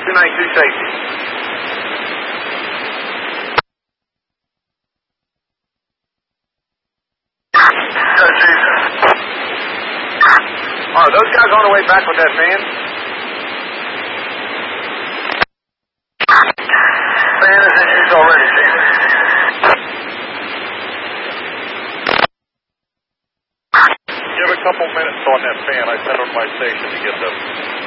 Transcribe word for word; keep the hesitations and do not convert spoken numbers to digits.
two ninety-two safety. Are those guys on their way back with that fan? Fan is in use already, Chief. Give a couple minutes on that fan. I set on my station to get the